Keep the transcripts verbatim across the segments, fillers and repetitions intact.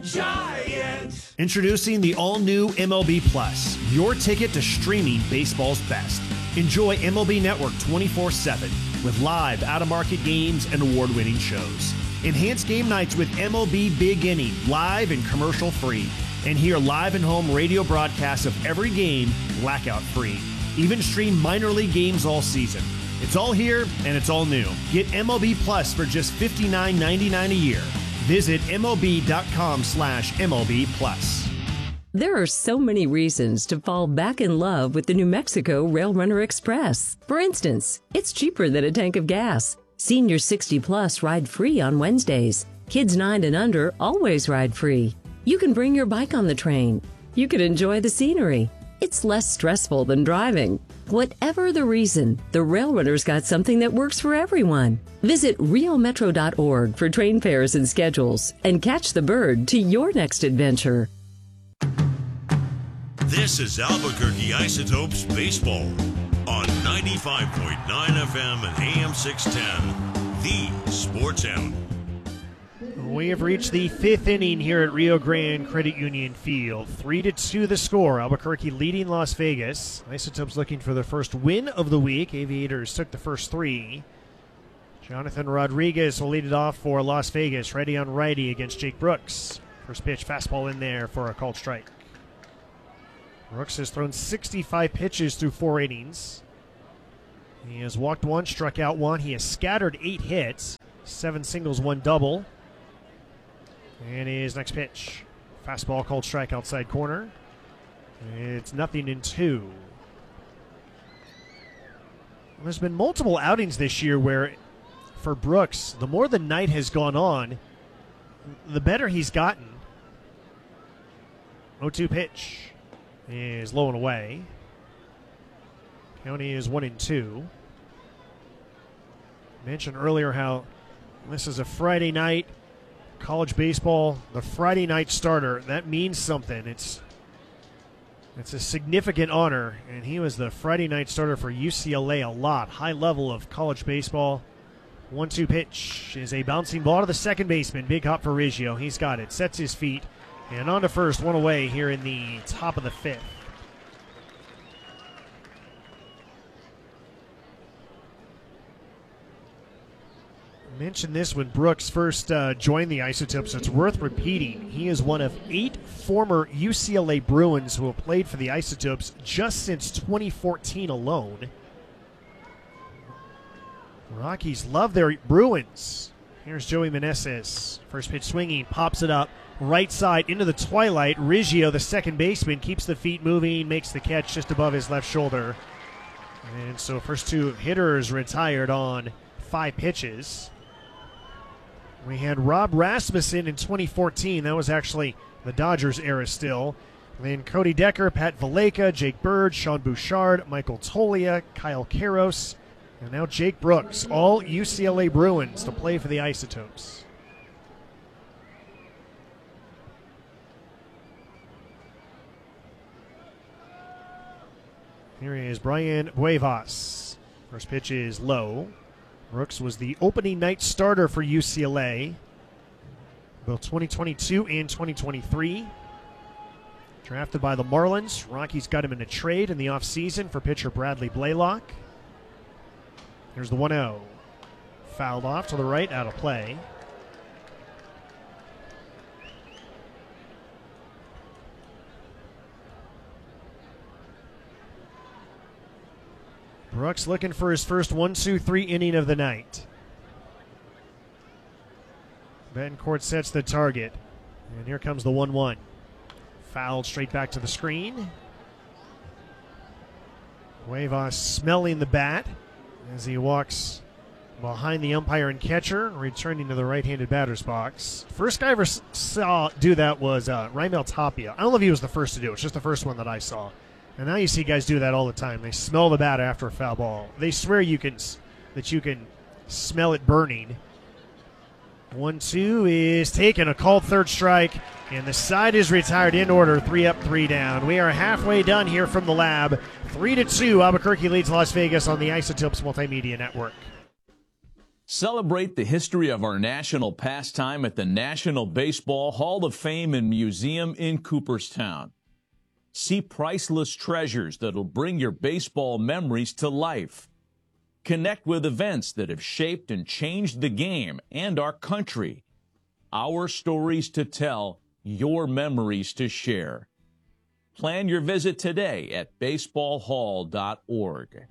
Giant! Introducing the all-new M L B Plus, your ticket to streaming baseball's best. Enjoy M L B Network twenty-four seven with live, out-of-market games and award-winning shows. Enhance game nights with M L B Big Inning, live and commercial-free. And hear live and home radio broadcasts of every game, blackout-free. Even stream minor league games all season. It's all here and it's all new. Get M L B Plus for just fifty-nine ninety-nine a year. Visit MLB.com slash MLB Plus. There are so many reasons to fall back in love with the New Mexico Rail Runner Express. For instance, it's cheaper than a tank of gas. Senior sixty plus ride free on Wednesdays. Kids nine and under always ride free. You can bring your bike on the train. You can enjoy the scenery. It's less stressful than driving. Whatever the reason, the Rail Runner's got something that works for everyone. Visit rio metro dot org for train fares and schedules and catch the bird to your next adventure. This is Albuquerque Isotopes Baseball on ninety-five point nine F M and A M six ten, the Sports Animal. We have reached the fifth inning here at Rio Grande Credit Union Field. Three to two the score. Albuquerque leading Las Vegas. Isotopes looking for their first win of the week. Aviators took the first three. Jonathan Rodriguez will lead it off for Las Vegas. Righty on righty against Jake Brooks. First pitch, fastball in there for a called strike. Brooks has thrown sixty-five pitches through four innings. He has walked one, struck out one. He has scattered eight hits. Seven singles, one double. And his next pitch, fastball called strike outside corner. It's nothing in two. There's been multiple outings this year where, for Brooks, the more the night has gone on, the better he's gotten. oh two pitch is low and away. County is one and two. Mentioned earlier how this is a Friday night. College baseball, the Friday night starter, that means something. It's it's a significant honor, and he was the Friday night starter for U C L A a lot. High level of college baseball. one two pitch is a bouncing ball to the second baseman. Big hop for Riggio. He's got it. Sets his feet. And on to first, one away here in the top of the fifth. Mentioned this when Brooks first uh, joined the Isotopes. It's worth repeating. He is one of eight former U C L A Bruins who have played for the Isotopes just since twenty fourteen alone. Rockies love their Bruins. Here's Joey Meneses. First pitch swinging, pops it up. Right side into the twilight. Riggio, the second baseman, keeps the feet moving, makes the catch just above his left shoulder. And so first two hitters retired on five pitches. We had Rob Rasmussen in twenty fourteen. That was actually the Dodgers era still. Then Cody Decker, Pat Valaika, Jake Bird, Sean Bouchard, Michael Tolia, Kyle Karros, and now Jake Brooks. All U C L A Bruins to play for the Isotopes. Here is Brian Buevas. First pitch is low. Brooks was the opening night starter for U C L A, both twenty twenty-two and twenty twenty-three. Drafted by the Marlins. Rockies got him in a trade in the offseason for pitcher Bradley Blaylock. Here's the one oh. Fouled off to the right, out of play. Brooks looking for his first one two three inning of the night. Betancourt sets the target. And here comes the one one. Fouled straight back to the screen. Cuevas smelling the bat as he walks behind the umpire and catcher, returning to the right-handed batter's box. First guy I ever saw do that was uh, Raimel Tapia. I don't know if he was the first to do it. It's just the first one that I saw. And now you see guys do that all the time. They smell the bat after a foul ball. They swear you can that you can smell it burning. one two is taken, a called third strike, and the side is retired in order, three up, three down. We are halfway done here from the lab. three to two, Albuquerque leads Las Vegas on the Isotopes Multimedia Network. Celebrate the history of our national pastime at the National Baseball Hall of Fame and Museum in Cooperstown. See priceless treasures that'll bring your baseball memories to life. Connect with events that have shaped and changed the game and our country. Our stories to tell, your memories to share. Plan your visit today at baseball hall dot org.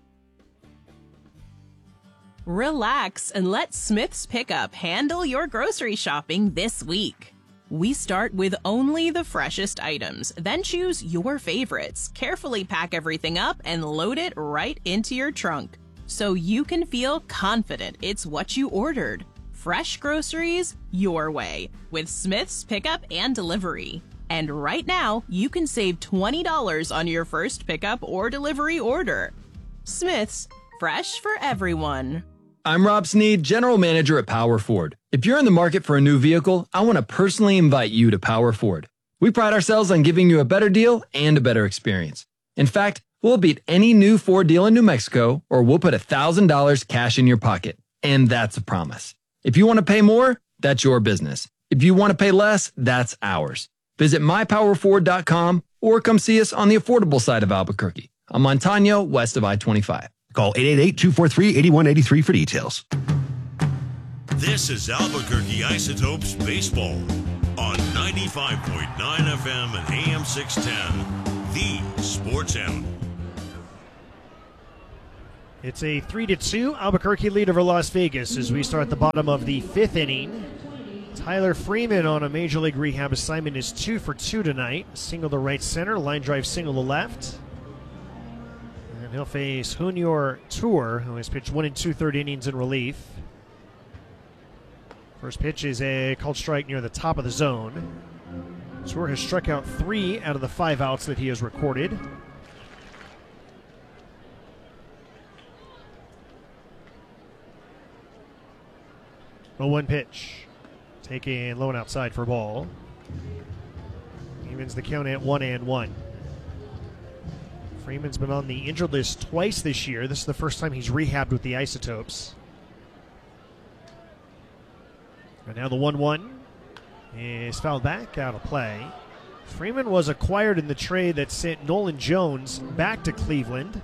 Relax and let Smith's Pickup handle your grocery shopping this week. We start with only the freshest items, then choose your favorites, carefully pack everything up, and load it right into your trunk, so you can feel confident it's what you ordered. Fresh groceries your way with Smith's Pickup and Delivery. And right now, you can save twenty dollars on your first pickup or delivery order. Smith's, fresh for everyone. I'm Rob Sneed, General Manager at Power Ford. If you're in the market for a new vehicle, I want to personally invite you to Power Ford. We pride ourselves on giving you a better deal and a better experience. In fact, we'll beat any new Ford deal in New Mexico, or we'll put one thousand dollars cash in your pocket. And that's a promise. If you want to pay more, that's your business. If you want to pay less, that's ours. Visit my power ford dot com or come see us on the affordable side of Albuquerque, on Montano, west of I twenty-five. Call eight eight eight, two four three, eight one eight three for details. This is Albuquerque Isotopes Baseball on ninety-five point nine F M and A M six ten, the Sports Hound. It's a three to two Albuquerque lead over Las Vegas as we start the bottom of the fifth inning. Tyler Freeman on a Major League rehab assignment is two for two tonight. Single to right center, line drive single to left. And he'll face Junior Tour, who has pitched one and two-third innings in relief. First pitch is a called strike near the top of the zone. Tour has struck out three out of the five outs that he has recorded. oh one pitch. Taken low and outside for a ball. Evens the count at one and one. Freeman's been on the injured list twice this year. This is the first time he's rehabbed with the Isotopes. And now the one one is fouled back, out of play. Freeman was acquired in the trade that sent Nolan Jones back to Cleveland.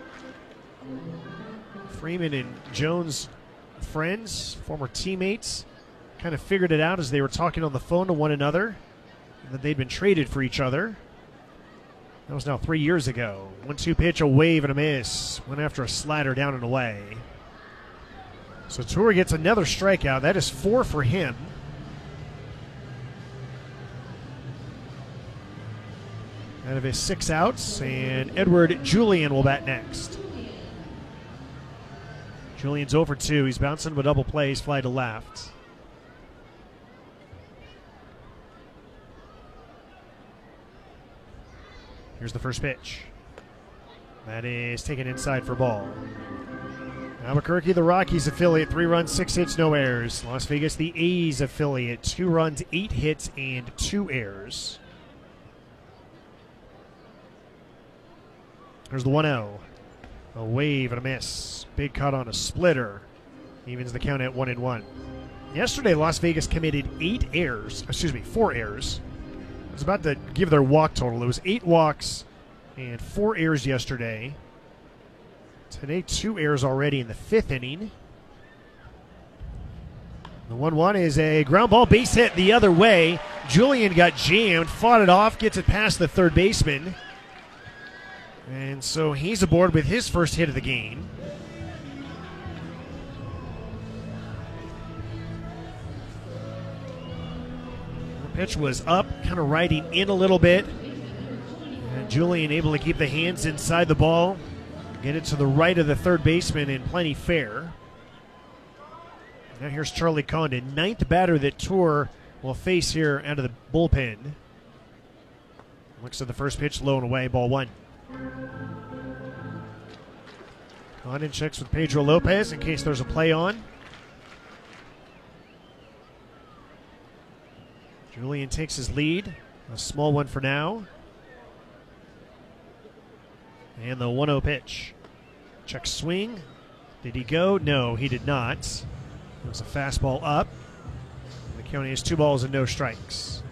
Freeman and Jones, friends, former teammates, kind of figured it out as they were talking on the phone to one another, that they'd been traded for each other. That was now three years ago. one two pitch, a wave and a miss. Went after a slider down and away. So Tour gets another strikeout. That is four for him. Out of his six outs, and Edward Julian will bat next. Julian's oh for two. He's bouncing with double plays, fly to left. Here's the first pitch. That is taken inside for ball. Albuquerque, the Rockies affiliate, three runs, six hits, no errors. Las Vegas, the A's affiliate, two runs, eight hits, and two errors. Here's the one oh. A wave and a miss. Big cut on a splitter. Evens the count at one and one. Yesterday, Las Vegas committed eight errors. Excuse me, four errors. I was about to give their walk total. It was eight walks and four errors yesterday. Today, two errors already in the fifth inning. The one one is a ground ball, base hit the other way. Julian got jammed, fought it off, gets it past the third baseman. And so he's aboard with his first hit of the game. The pitch was up, kind of riding in a little bit. And Julian able to keep the hands inside the ball. Get it to the right of the third baseman and plenty fair. Now here's Charlie Condon, ninth batter that Tour will face here out of the bullpen. Looks at the first pitch, low and away, ball one. Condon checks with Pedro Lopez in case there's a play on. Julian takes his lead, a small one for now. And the one oh pitch. Check swing. Did he go? No, he did not. It was a fastball up. The County has two balls and no strikes.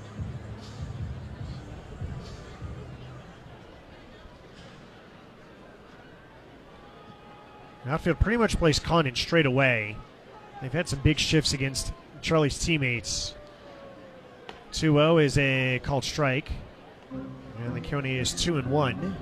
Outfield pretty much plays Condon straight away. They've had some big shifts against Charlie's teammates. two oh is a called strike. And the County is two and one.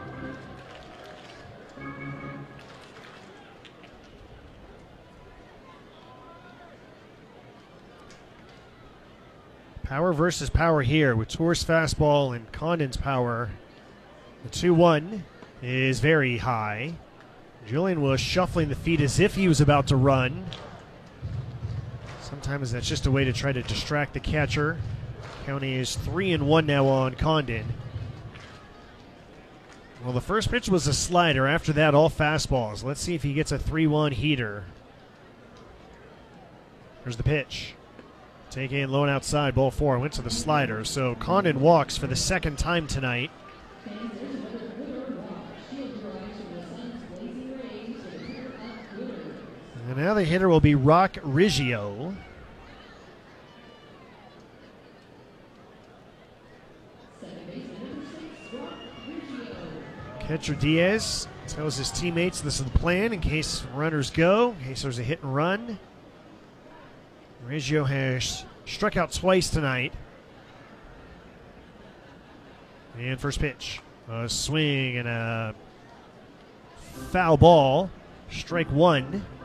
Power versus power here with Tour's fastball and Condon's power. The two one is very high. Julian was shuffling the feet as if he was about to run. Sometimes that's just a way to try to distract the catcher. County is three and one now on Condon. Well, the first pitch was a slider. After that, all fastballs. Let's see if he gets a three one heater. Here's the pitch. Take in low and outside, ball four. Went to the slider. So Condon walks for the second time tonight. And now the hitter will be Rock Riggio. Catcher Diaz tells his teammates this is the plan in case runners go, in case there's a hit and run. Riggio has struck out twice tonight. And first pitch. A swing and a foul ball. Strike one.